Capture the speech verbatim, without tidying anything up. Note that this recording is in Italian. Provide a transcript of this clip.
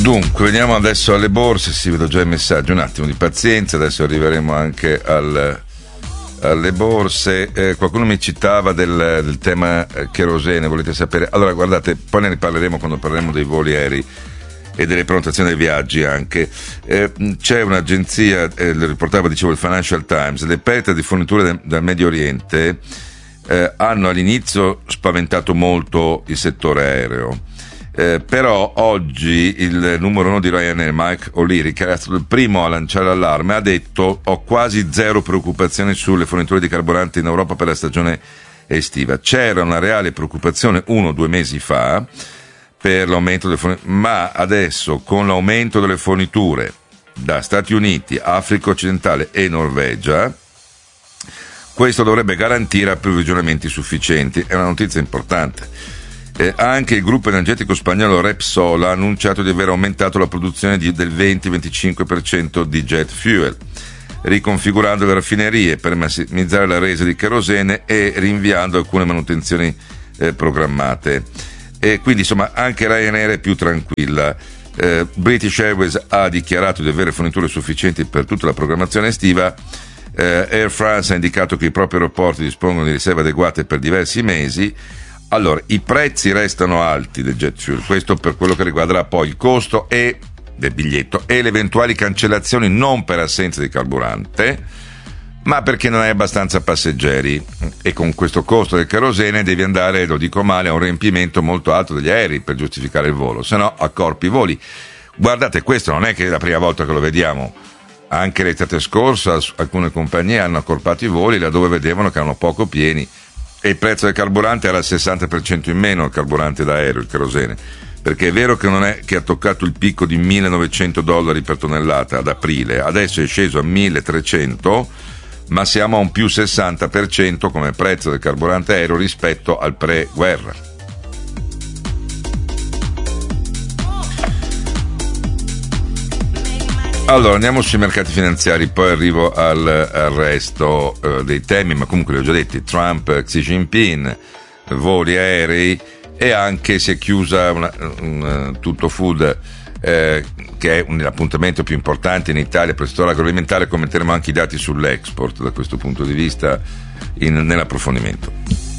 Dunque, veniamo adesso alle borse. Si vedo già i messaggi, un attimo di pazienza, adesso arriveremo anche al, alle borse. Eh, qualcuno mi citava del, del tema cherosene, volete sapere? Allora guardate, poi ne riparleremo quando parleremo dei voli aerei e delle prenotazioni dei viaggi anche. Eh, c'è un'agenzia, eh, lo riportava, dicevo, il Financial Times, le perdite di forniture de, dal Medio Oriente eh, hanno all'inizio spaventato molto il settore aereo. Eh, però oggi il numero uno di Ryanair, Mike O'Leary, che era stato il primo a lanciare l'allarme, ha detto: ho quasi zero preoccupazioni sulle forniture di carburante in Europa per la stagione estiva. C'era una reale preoccupazione uno o due mesi fa per l'aumento delle forniture, ma adesso con l'aumento delle forniture da Stati Uniti, Africa occidentale e Norvegia, questo dovrebbe garantire approvvigionamenti sufficienti. È una notizia importante. Eh, anche il gruppo energetico spagnolo Repsol ha annunciato di aver aumentato la produzione di, del venti venticinque per cento di jet fuel, riconfigurando le raffinerie per massimizzare la resa di kerosene e rinviando alcune manutenzioni eh, programmate. E quindi insomma anche Ryanair è più tranquilla. Eh, British Airways ha dichiarato di avere forniture sufficienti per tutta la programmazione estiva. eh, Air France ha indicato che i propri aeroporti dispongono di riserve adeguate per diversi mesi. Allora, i prezzi restano alti del jet fuel, questo per quello che riguarderà poi il costo e del biglietto e le eventuali cancellazioni, non per assenza di carburante, ma perché non hai abbastanza passeggeri, e con questo costo del kerosene devi andare, lo dico male, a un riempimento molto alto degli aerei per giustificare il volo, se no accorpi i voli. Guardate, questo non è che è la prima volta che lo vediamo. Anche l'estate scorsa alcune compagnie hanno accorpato i voli laddove vedevano che erano poco pieni e il prezzo del carburante era al sessanta per cento in meno, il carburante da aereo, il kerosene, perché è vero che non è che ha toccato il picco di millenovecento dollari per tonnellata ad aprile, adesso è sceso a milletrecento, ma siamo a un più sessanta per cento come prezzo del carburante aereo rispetto al pre-guerra. Allora andiamo sui mercati finanziari, poi arrivo al, al resto eh, dei temi, ma comunque li ho già detti: Trump, Xi Jinping, voli aerei, e anche si è chiusa una, un, tutto food, eh, che è un, l'appuntamento più importante in Italia per il settore agroalimentare. Commenteremo anche i dati sull'export da questo punto di vista in, nell'approfondimento.